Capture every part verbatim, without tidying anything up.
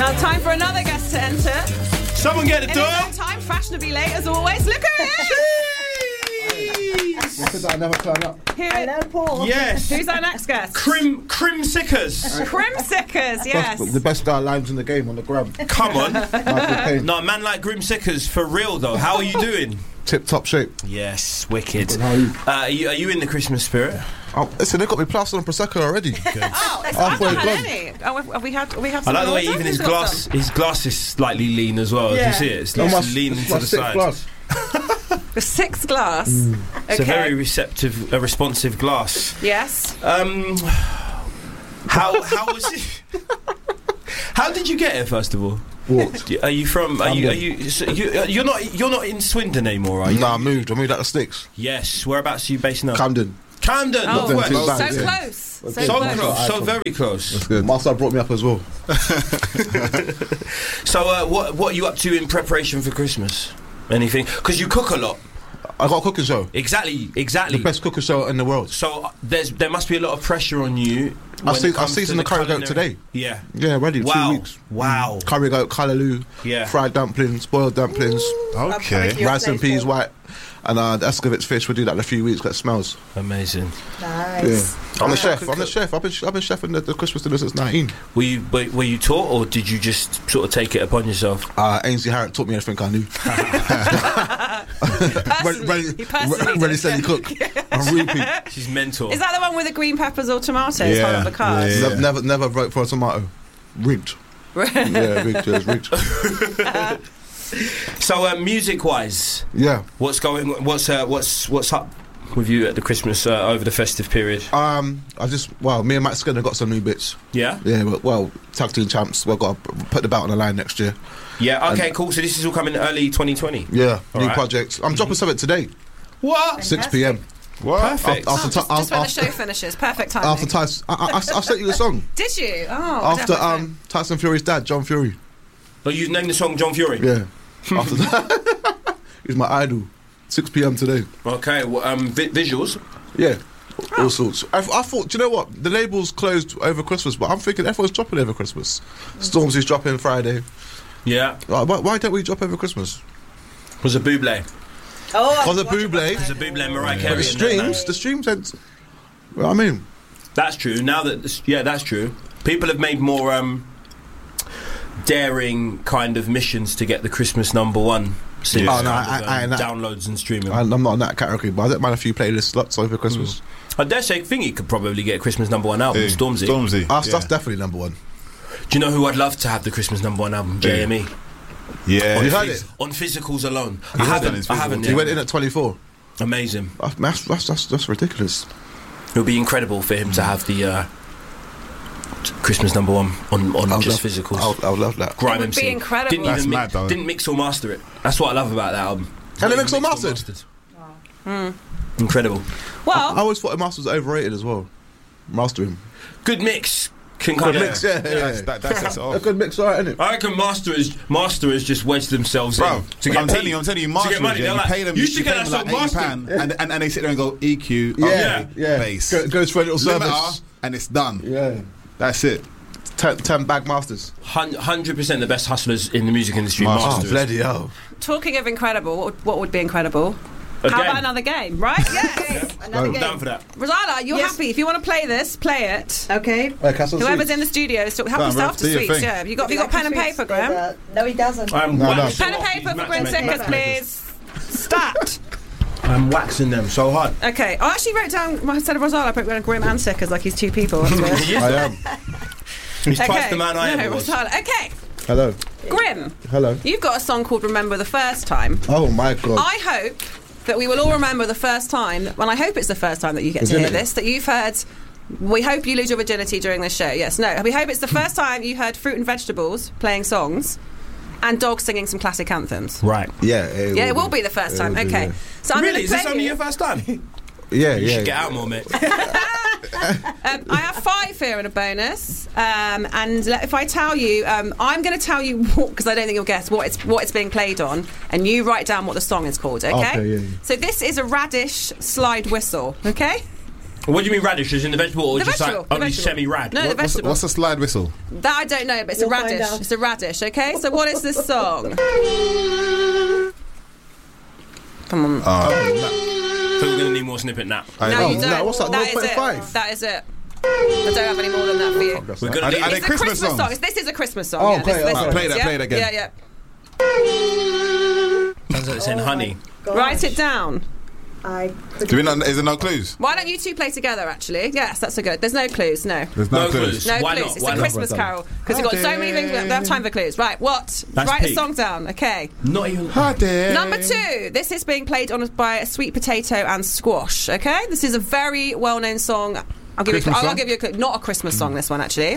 Well, time for another guest to enter. Someone get the In door. his own time, fashionably late as always. Look at it! Because I never turn up. Hello, Paul. Yes. Who's our next guest? Crim Crim Sickers. Crimsickers, yes. That's the best uh, lines in the game on the gram. Come on. Michael Caine. No, man like Grim Sickers for real though. How are you doing? Tip top shape. Yes, wicked. How are you? Uh, are you? Are you in the Christmas spirit? Oh, listen, they got me plastered on Prosecco already. Oh, it's, I've I've not got had it. any. Oh, have, have we had? Have we had I some like the way order? even his Who's got glass, some? his glass is slightly lean as well. Do Yeah. you see it? It's Oh, like my- leaning it's to my the sixth side. glass. The sixth glass. Mm. Okay. It's a very receptive, a responsive glass. Yes. Um, how how was it? How did you get here? First of all, Walked. are you from? Are you? Are Camden. you? So you you're not. You're not in Swindon anymore, are you? Nah, I moved. I moved out the sticks. Yes. Whereabouts are you based now? Camden. Camden. Oh, them Northwest. two so bags, yeah. close. So, Okay. So close. close. So iPhone. very close. That's good. Master brought me up as well. So uh, what what are you up to in preparation for Christmas? Anything? Because you cook a lot. I got a cooking show. Exactly. Exactly. The best cooking show in the world. So uh, there's there must be a lot of pressure on you. I when see- it I comes to seasoned the curry goat culinary- today. Yeah. Yeah, ready. Wow. Two weeks. Wow. Curry goat, callaloo, Yeah. fried dumplings, boiled dumplings, Okay. rice and peas, white, and uh, the Escovitz fish. We do that in a few weeks. That smells. Amazing. Nice. Yeah. I'm Oh, the chef. cook- I'm the chef. I've been I've been chefing the, the Christmas dinner since nineteen. Were you were, were you taught or did you just sort of take it upon yourself? Uh, Ainsley Harriott taught me everything I knew. Personally, ready, he personally ready, ready did. steady cook. I'm repeat. She's mentor. Is that the one with the green peppers or tomatoes Yeah, on the card? yeah, Never, never, never vote for a tomato. Rigged. Yeah, rigged. Yeah, rigged. So uh, music wise, Yeah. what's going? What's uh, what's what's up with you at the Christmas uh, over the festive period? Um, I just well, me and Matt Skinner got some new bits. Yeah. Yeah, but, well, tag team champs. We've got to put the belt on the line next year. Yeah. Okay. Cool. So this is all coming early twenty twenty. Yeah, All new right. projects. I'm dropping something today, What? six p m. What? Perfect. Oh, After, just, ti- just when the after, show finishes. Perfect timing. after Tyson, I, I, I sent you the song. Did you? Oh, After definitely. um, Tyson Fury's dad, John Fury. But you've named the song John Fury. Yeah. After that, he's my idol. six p m today. Okay. Well, um, vi- visuals. Yeah. All sorts. I, I thought, do you know what? The label's closed over Christmas, but I'm thinking everyone's dropping over Christmas. Stormzy's dropping Friday. Yeah. Like, why, why don't we drop over Christmas? Was a Bublé. Oh, On the Bublé, Was a Bublé and Mariah but Carey. the and that, man. streams, the streams ain't. Well, I mean, That's true. Now that this- yeah, that's true. People have made more um, daring kind of missions to get the Christmas number one since Oh, no, kind I- of, I- um, I- downloads and streaming. I, I'm not in that category, but I don't mind a few playlist slots over Christmas. I dare say, think he could probably get a Christmas number one album. Hey, Stormzy. Stormzy. That's, yeah. that's definitely number one. Do you know who I'd love to have the Christmas number one album? J M E. Yeah. Oh, you On heard phys- it? On physicals alone. He I has done haven't. his I haven't. physicals. He yet. went in at twenty-four. Amazing. That's, that's, that's, that's ridiculous. It would be incredible for him to have the uh, t- Christmas number one on, on I would just love- physicals. I would, I would love that. Grime It would M C. be incredible. Didn't That's even mad, mix, though. didn't mix or master it. That's what I love about that album. It's And not it mixed even or mixed mastered? Hmm. Incredible. Well, I always thought the Masters was overrated as well. Mastering. Good mix. Can Good kind of mix, yeah, yeah, That's, yeah. that, that sets it A off. good mix, alright, innit? I reckon Masterers, Masterers just wedged themselves Bro, in to get I'm paid. telling you, I'm telling you, To get Marshall, money. yeah, They're you like, pay them, you you should pay get them that like song eighty mastered. pound, and, and and they sit there and go E Q, Yeah, okay, yeah. bass, Go, goes for a little service. limiter, and it's done. Yeah. That's it. Ten, ten bag masters. Hun- one hundred percent the best hustlers in the music industry. Masters. Oh, Masterers. bloody hell. talking of incredible, what would, what would be incredible? A How game. about another game, right? Yes. Another Go. game. Down for that. Rosala, you're Yes. happy. If you want to play this, play it. Okay. Hey, Castle Whoever's Sweets. in the studio, so help Fine, yourself bro. to Do your sweets. thing. Yeah, have you got, have you Would got you pen like and the paper, sweets? Graham? There's, uh, No, he doesn't. I'm No, no. waxing Pen and off paper these for match Graham makers. Seckers, please. Stat. I'm waxing them so hard. Okay, I actually wrote down, instead of Rosala, I put down Graham and Seckers like he's two people. That's weird. Yes. I am. He's twice Okay. the man I no, ever was. Rosala. Okay, Hello. Grim, Hello. you've got a song called Remember the First Time. Oh my god. I hope that we will all remember the first time, well, I hope it's the first time that you get to hear Virginity. this, that you've heard. We hope you lose your virginity during this show. Yes, no. We hope it's the first time you heard Fruit and Vegetables playing songs and dogs singing some classic anthems. Right. Yeah, it Yeah, it will be the first It time. will be, Okay. yeah. So I'm Really? going Is to this play only you. your first time? Yeah, You yeah. should get out more, mate. Um, I have five here and a bonus. Um, and le- if I tell you, um, I'm going to tell you because I don't think you'll guess what it's what it's being played on, and you write down what the song is called. Okay. Okay, yeah, yeah. So this is a Radish slide whistle. Okay. What do you mean radish? Is in the vegetable or The just vegetable, like the only vegetable. semi-rad? No, the What- what's, vegetable. what's a slide whistle? That I don't know, but it's You'll a find radish. out. It's a radish, okay? So what is this song? Come on. Uh, I thought we were going to need more snippet now. I no, know. you don't. no, what's that, That is zero point it. five? That is it. I don't have any more than that for you. We're going Are to they- are need they It's a Christmas Christmas songs? song. This is a Christmas song. Oh, yeah. play this, it, this alright. one Play is, that, yeah? play it again. Yeah, yeah. Sounds like it's saying honey. Gosh. Write it down. I could Do we not, is there no clues? Why don't you two play together, actually? Yes, that's a good. There's no clues, no. There's no, No clues. clues. No Why clues. not? It's Why a not? Christmas carol. Because we've got so many things, we don't have time for clues. Right, what? That's Write peak. a song down, okay. Not even... Hi there. Number two, this is being played on by a sweet potato and squash, okay? This is a very well-known song. I'll give, you, Christmas I'll, I'll song? give you a clue. Not a Christmas song, this one, actually.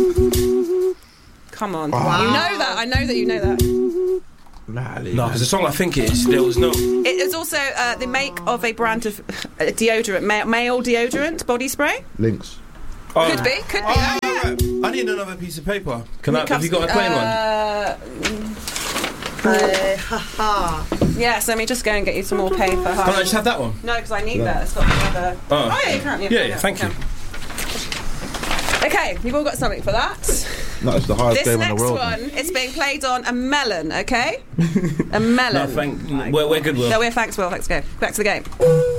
Come on. Ah. You know that. I know that you know that. Nah, No, because the song I think it is, there was no... It is also uh, the make of a brand of uh, deodorant, ma- male deodorant, body spray. Links. Oh. Could be, could be. Oh, yeah, yeah. right. I need another piece of paper. Can I, It have you got a plain one? uh, Uh, haha. Yes, let me just go and get you some more paper. Can I just have that one? No, because I need that. It's got another. Oh. Oh, yeah, you can. Yeah, yeah, thank you. Okay, you've all got something for that. No, it's the highest This game in next the world. one is being played on a melon, okay? A melon. No, thank... We're, we're good, Will. No, we're thanks, Will. Thanks, go. Back to the game.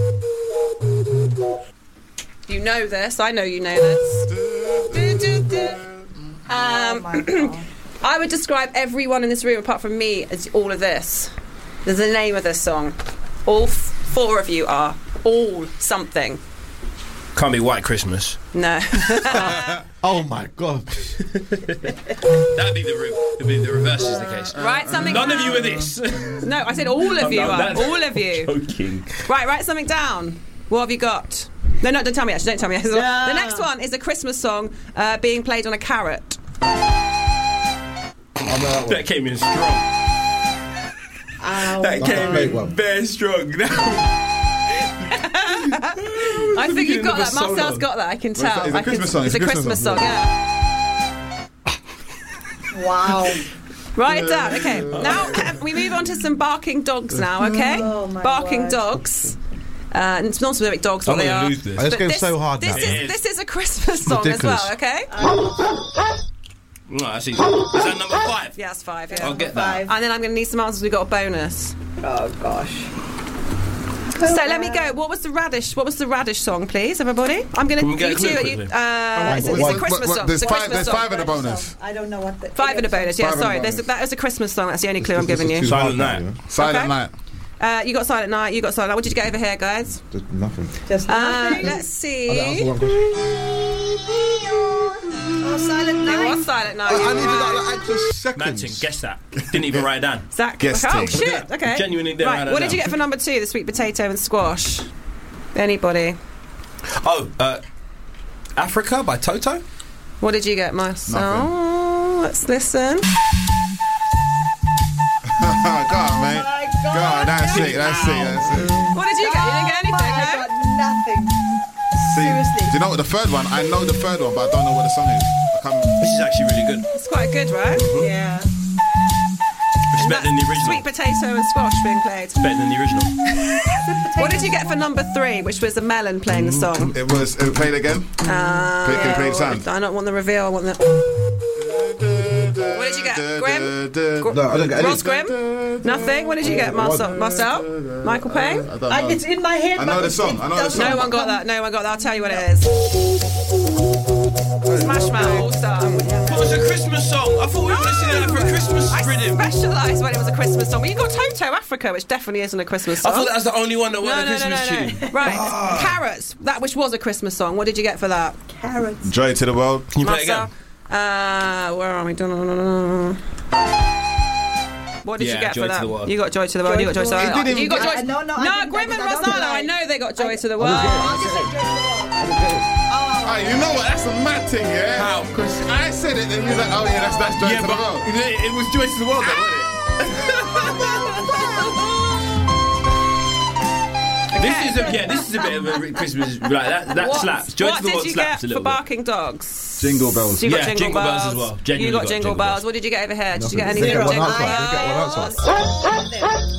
You know this. I know you know this. Do, do, do. Oh Um, my God. I would describe everyone in this room, apart from me, as all of this. There's the name of this song. All f- four of you are. All something. Can't be White Christmas. No. Oh my god. That'd be the re- it'd be the reverse is the case. Write something None down. of you are this. No, I said all of Oh, you no, are. that's- All of you. Joking. Right, write something down. What have you got? No, no, don't tell me actually. Don't tell me. Yeah. The next one is a Christmas song uh, being played on a carrot. That came in strong. Ow. That came great in one. very strong. I think you've got Never that. so Marcel's long. got that. I can Well, it's tell. a- it's a I can- Christmas song, It's a Christmas song, yeah. Wow. Write it down. Okay. Now we move on to some barking dogs now, okay? Oh, my barking word. dogs. Uh, and it's not specific dogs, what I'm they gonna are. lose this. This But game's so hard this now. Is, It is. this is a Christmas song Ridiculous. as well, okay? No, that's easy. Is that number five? Yeah, it's five, yeah. I'll get that. Five. And then I'm going to need some answers. We've got a bonus. Oh gosh. So let me go. What was the radish? What was the radish song, please, everybody? I'm going Can we to. get a You clue two. quickly? You, uh, it's, a- it's What- a Christmas What- what- song. There's It's a five. Christmas There's song. five in the bonus. I don't know what the Five in a bonus. Yeah, Five in a sorry. There's, bonus. that was a Christmas song. That's the only clue I'm giving you. Silent Night. Silent Okay. Night. Uh, you got Silent Night. You got Silent Night. What did you get over here, guys? Just nothing. Just Uh, nothing. let's I'll see. answer one question. Oh, Silent It Night. was Silent Night. I you're needed right. like, like extra seconds. Manting, guess that. Didn't even write it down. Zach. Guess oh team. shit. Okay. Genuinely didn't write Right. it What did down. you get for number two? The sweet potato and squash. Anybody? Oh, uh, Africa by Toto? What did you get, Marcel? Nothing. Let's listen. Go on, mate. my Go God. on, that's it, that's it, that's it. What did you get? You didn't get anything, I no? got nothing. See, Seriously. do you know what the third one? I know the third one, but I don't know what the song is. I can't. This is actually really good. It's quite good, right? Yeah. It's better than the original. Sweet potato and squash being played. Better than the original. What did you get for number three, which was a melon playing the song? It was. It played again. Uh, Play- can you play the sound? I don't want the reveal. I want the. What did you get? Grim? No, I don't get Ross any. Grimm? Nothing. What did you get, Marcel? Marcel? Michael Payne? I don't I, know. it's in my head. I know but the song, it I know the doesn't song. No one got that. No one got that. I'll tell you what it is. Smash Mouth All Star. It was a Christmas song. I thought we were listening to that for a Christmas I rhythm. specialised when it was a Christmas song. But you got Toto Africa, which definitely isn't a Christmas I song. thought that was the only one that no, wasn't no, a no, Christmas no, no. tune. Right. Carrots, that which was a Christmas song. What did you get for that? Carrots. Joy to the world. Can you play it Marcel? again? Uh, where are we? Dun-dun-dun-dun-dun. What did Yeah, you get Joy for to that? the World. You got Joy to the World. Joy you got Joy to the to the World. World. He didn't You got even- Joy. I- no, no, I no, didn't- Grim and I don't Rosanna. know. I know they got Joy to the I World. just said Joy to the World. Hey, you know what? That's a mad thing, yeah? How? Because I said it, and you was like, oh yeah, that's that's Joy Yeah, to the but world. it, it was Joy to the World, though, wasn't it? This is a yeah. This is a bit of a Christmas like that. That What- slaps. Joy what to the did World you slaps get a little for bit. barking dogs? Jingle bells. You got Yeah, jingle, Jingle Bells bells as well. You Genuinely got got jingle Jingle bells. Bells. What did you get over here? Did you get Nothing. anything? They get from one jingle outside. They get one bells? outside.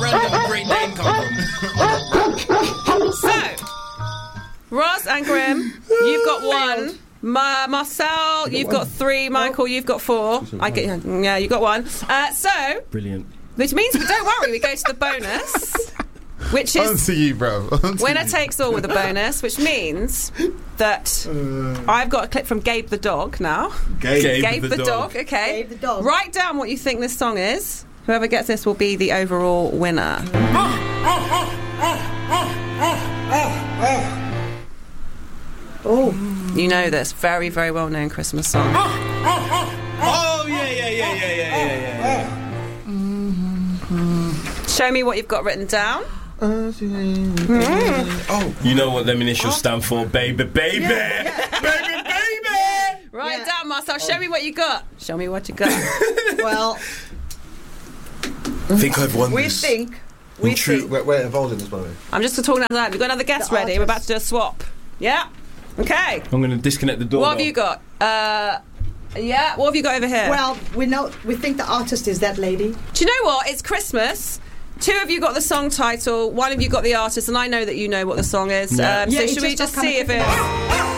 random Great Dane come from? So, Ross and Grim, you've got one. Ma- Marcel, you've got three. Michael, you've got four. I get, yeah, you got one. Uh, so, Brilliant. which means, don't worry, we go to the bonus, which On is to you, bro. On to winner you. takes all with a bonus, which means that I've got a clip from Gabe the dog now. Gabe, Gabe the, dog. okay. Gabe the dog. Write down what you think this song is. Whoever gets this will be the overall winner. Oh, You know this very, very well known Christmas song. Oh, yeah, yeah, yeah, yeah, yeah, yeah, yeah. Show me what you've got written down. Oh, you know what them initials stand for, baby, baby, baby, baby. Write Yeah. down, Marcel. Show me what you got. Show me what you got. well, I think I've won we this. think. We In true- think. We're, we're involved in this, by the way. I'm just talking about that. We've got another guest The ready. We're about artist. to do a swap. Yeah? Okay. I'm going to disconnect the door. What have you got? Uh, yeah, what have you got over here? Well, we know. We think the artist is that lady. do you know what? It's Christmas. Two of you got the song title, one of you got the artist, and I know that you know what the song is. No. Um, Yeah, so it should we just just does see if come it...